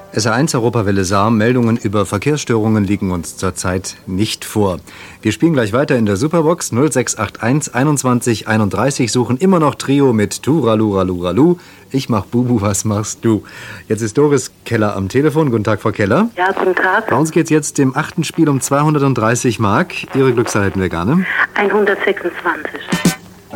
SR1 Europawelle Saar, Meldungen über Verkehrsstörungen liegen uns zurzeit nicht vor. Wir spielen gleich weiter in der Superbox 0681 21 31, suchen immer noch Trio mit Turaluraluralu. Ich mach Bubu, was machst du? Jetzt ist Doris Keller am Telefon. Guten Tag, Frau Keller. Ja, guten Tag. Bei uns geht's jetzt im 8. Spiel um 230 Mark. Ihre Glückszahl hätten wir gerne. 126.